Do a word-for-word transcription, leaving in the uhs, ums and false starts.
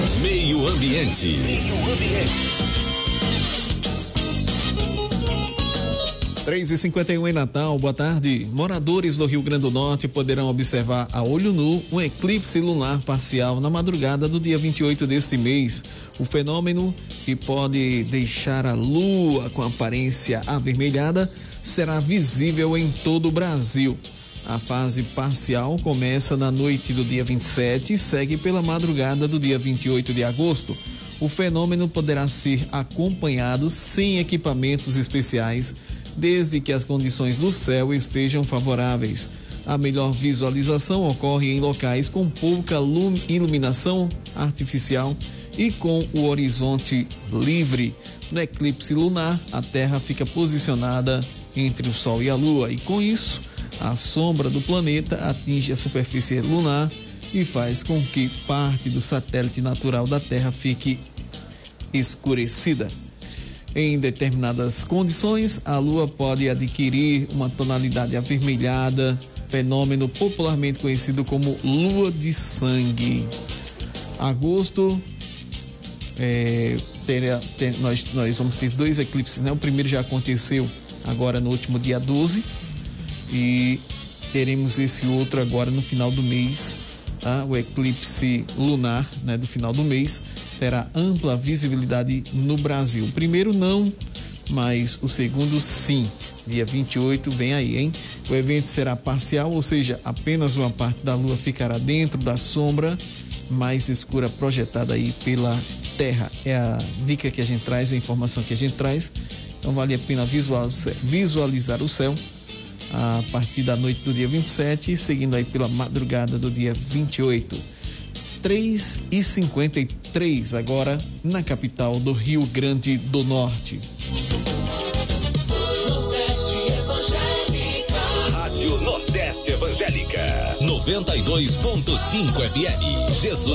Meio Ambiente. Meio Ambiente. três e cinquenta e um em Natal, boa tarde. Moradores do Rio Grande do Norte poderão observar a olho nu um eclipse lunar parcial na madrugada do dia vinte e oito deste mês. O fenômeno, que pode deixar a lua com aparência avermelhada, será visível em todo o Brasil. A fase parcial começa na noite do dia vinte e sete e segue pela madrugada do dia vinte e oito de agosto. O fenômeno poderá ser acompanhado sem equipamentos especiais, desde que as condições do céu estejam favoráveis. A melhor visualização ocorre em locais com pouca iluminação artificial e com o horizonte livre. No eclipse lunar, a Terra fica posicionada entre o Sol e a Lua e, com isso, a sombra do planeta atinge a superfície lunar e faz com que parte do satélite natural da Terra fique escurecida. Em determinadas condições, a Lua pode adquirir uma tonalidade avermelhada, fenômeno popularmente conhecido como lua de sangue. Agosto, é, ter, ter, nós, nós vamos ter dois eclipses, né? O primeiro já aconteceu agora no último dia doze e teremos esse outro agora no final do mês, tá? O eclipse lunar, né, do final do mês terá ampla visibilidade no Brasil. O primeiro não, mas o segundo sim. Dia vinte e oito vem aí, hein? O evento será parcial, ou seja, apenas uma parte da Lua ficará dentro da sombra mais escura projetada aí pela Terra. É a dica que a gente traz, a informação que a gente traz. Então vale a pena visualizar o céu a partir da noite do dia vinte e sete, seguindo aí pela madrugada do dia vinte e oito. três e cinquenta e três agora na capital do Rio Grande do Norte. Nordeste Evangélica. Rádio Nordeste Evangélica. noventa e dois ponto cinco F M. Jesus